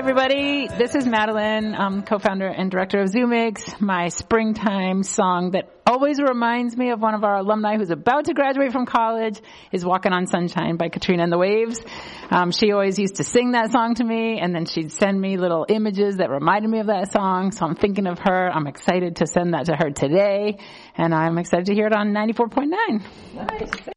everybody. This is Madeline. I'm co-founder and director of ZooMix. My springtime song that always reminds me of one of our alumni who's about to graduate from college is Walking on Sunshine by Katrina and the Waves. She always used to sing that song to me, and then she'd send me little images that reminded me of that song. So I'm thinking of her. I'm excited to send that to her today, and I'm excited to hear it on 94.9. Nice.